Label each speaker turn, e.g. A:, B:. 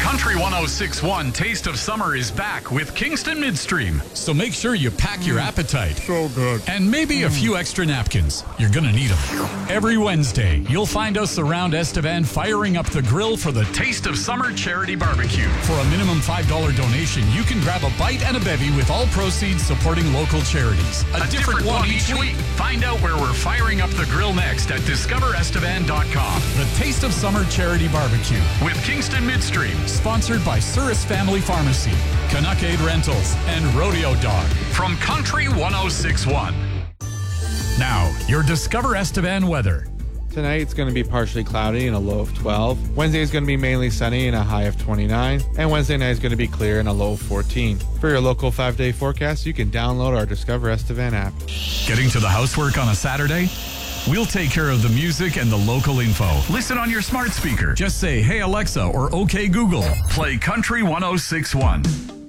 A: Country 106.1 Taste of Summer is back with Kingston Midstream. So make sure you pack your appetite.
B: So good.
A: And maybe a few extra napkins. You're going to need them. Every Wednesday, you'll find us around Estevan firing up the grill for the Taste of Summer Charity Barbecue. For a minimum $5 donation, you can grab a bite and a bevy with all proceeds supporting local charities. A different one each week. Find out where we're firing up the grill next at discoverestevan.com. The Taste of Summer Charity Barbecue with Kingston Midstream. Sponsored by Surus Family Pharmacy, Canuck Aid Rentals, and Rodeo Dog. From Country 106.1. Now, your Discover Estevan weather.
B: Tonight it's going to be partially cloudy and a low of 12. Wednesday is going to be mainly sunny and a high of 29. And Wednesday night is going to be clear and a low of 14. For your local 5-day forecast, you can download our Discover Estevan app.
A: Getting to the housework on a Saturday? We'll take care of the music and the local info. Listen on your smart speaker. Just say, "Hey Alexa," or "Okay Google." Play Country 106.1.